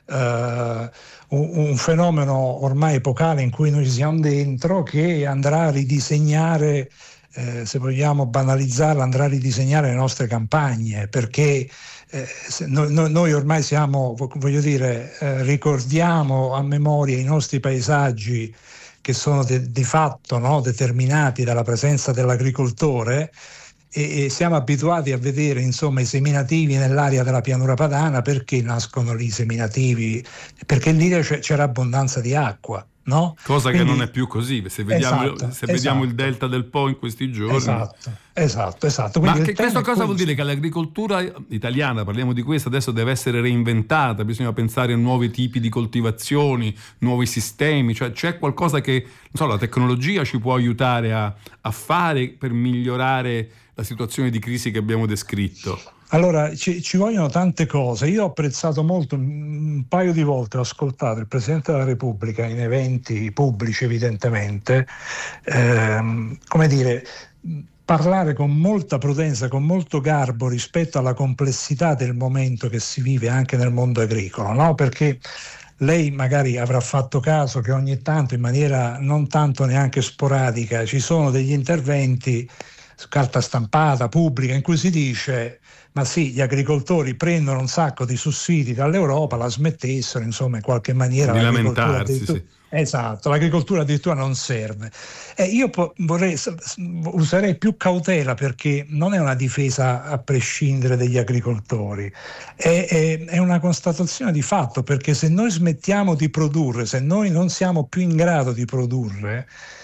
un fenomeno ormai epocale in cui noi siamo dentro, che andrà a ridisegnare, se vogliamo banalizzarla, andrà a ridisegnare le nostre campagne, perché noi ormai siamo, voglio dire, ricordiamo a memoria i nostri paesaggi che sono di fatto, no, determinati dalla presenza dell'agricoltore, e siamo abituati a vedere, insomma, i seminativi nell'area della pianura padana. Perché nascono lì i seminativi? Perché lì c'era abbondanza di acqua, no? Cosa Quindi, che non è più così, se vediamo il delta del Po in questi giorni. Esatto. Ma Quindi questo cosa vuol dire? Che l'agricoltura italiana, parliamo di questo, adesso deve essere reinventata, bisogna pensare a nuovi tipi di coltivazioni, nuovi sistemi, cioè c'è qualcosa che, non so, la tecnologia ci può aiutare a fare per migliorare la situazione di crisi che abbiamo descritto? Allora, ci vogliono tante cose. Io ho apprezzato molto, un paio di volte ho ascoltato il Presidente della Repubblica in eventi pubblici, evidentemente, come dire, parlare con molta prudenza, con molto garbo rispetto alla complessità del momento che si vive anche nel mondo agricolo, no? Perché lei magari avrà fatto caso che ogni tanto, in maniera non tanto neanche sporadica, ci sono degli interventi su carta stampata pubblica in cui si dice: ma sì, gli agricoltori prendono un sacco di sussidi dall'Europa, la smettessero, insomma, in qualche maniera Di l'agricoltura lamentarsi, sì. Esatto, l'agricoltura addirittura non serve. Io userei più cautela, perché non è una difesa a prescindere dagli agricoltori, è una constatazione di fatto, perché se noi smettiamo di produrre, se noi non siamo più in grado di produrre,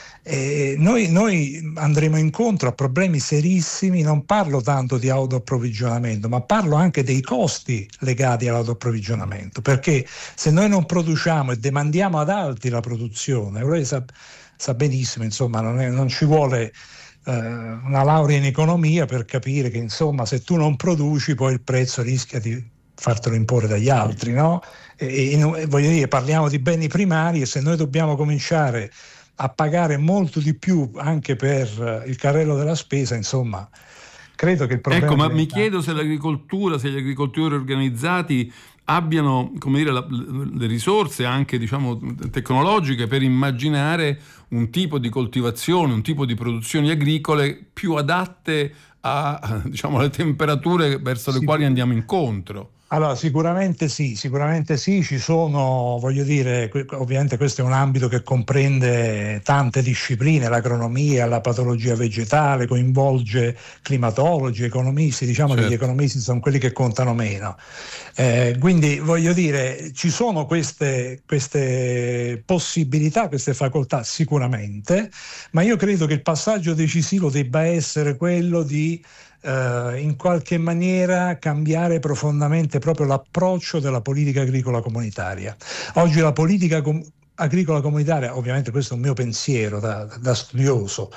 noi andremo incontro a problemi serissimi. Non parlo tanto di autoapprovvigionamento, ma parlo anche dei costi legati all'autoapprovvigionamento, perché se noi non produciamo e demandiamo ad altri la produzione, lei sa benissimo, insomma, non ci vuole una laurea in economia per capire che, insomma, se tu non produci, poi il prezzo rischia di fartelo imporre dagli altri, no? Voglio dire, parliamo di beni primari, e se noi dobbiamo cominciare a pagare molto di più anche per il carrello della spesa, insomma, credo che il problema... Ecco, ma mi chiedo se gli agricoltori organizzati abbiano, come dire, le risorse anche, diciamo, tecnologiche per immaginare un tipo di coltivazione, un tipo di produzioni agricole più adatte a, diciamo, alle temperature verso le quali andiamo incontro. Allora, sicuramente sì, ci sono, voglio dire, ovviamente questo è un ambito che comprende tante discipline, l'agronomia, la patologia vegetale, coinvolge climatologi, economisti, diciamo che gli economisti sono quelli che contano meno. Quindi, voglio dire, ci sono queste possibilità, queste facoltà sicuramente, ma io credo che il passaggio decisivo debba essere quello di in qualche maniera cambiare profondamente proprio l'approccio della politica agricola comunitaria. Oggi la politica agricola comunitaria, ovviamente questo è un mio pensiero da studioso,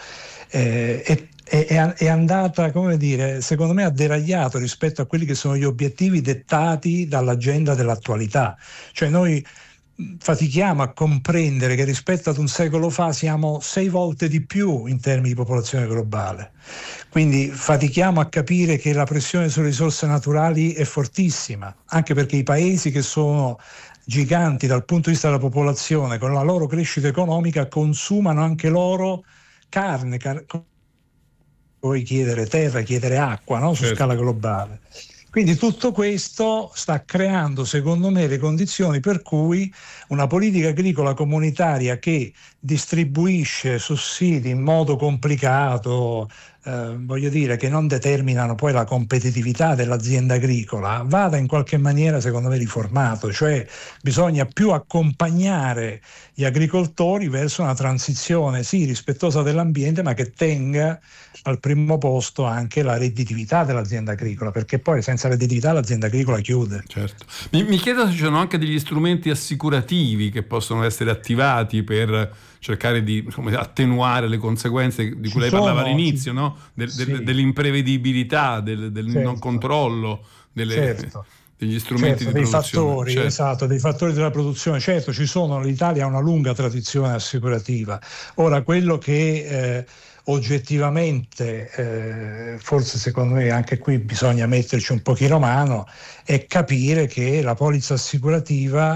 è andata, come dire, secondo me ha deragliato rispetto a quelli che sono gli obiettivi dettati dall'agenda dell'attualità. Cioè noi fatichiamo a comprendere che rispetto ad un secolo fa siamo 6 volte di più in termini di popolazione globale. Quindi fatichiamo a capire che la pressione sulle risorse naturali è fortissima, anche perché i paesi che sono giganti dal punto di vista della popolazione, con la loro crescita economica, consumano anche loro carne, puoi chiedere terra, chiedere acqua, no? Su scala globale. Quindi tutto questo sta creando, secondo me, le condizioni per cui una politica agricola comunitaria che distribuisce sussidi in modo complicato, voglio dire, che non determinano poi la competitività dell'azienda agricola, vada in qualche maniera, secondo me, riformato. Cioè bisogna più accompagnare gli agricoltori verso una transizione, sì, rispettosa dell'ambiente, ma che tenga al primo posto anche la redditività dell'azienda agricola, perché poi senza redditività l'azienda agricola chiude. Certo. Mi chiedo se ci sono anche degli strumenti assicurativi che possono essere attivati per cercare di, insomma, attenuare le conseguenze di cui lei parlava all'inizio, no? Dell'imprevedibilità, del non controllo degli strumenti di dei produzione. Fattori, esatto, dei fattori della produzione. Certo, l'Italia ha una lunga tradizione assicurativa. Ora, quello che oggettivamente, forse secondo me anche qui bisogna metterci un pochino mano, è capire che la polizza assicurativa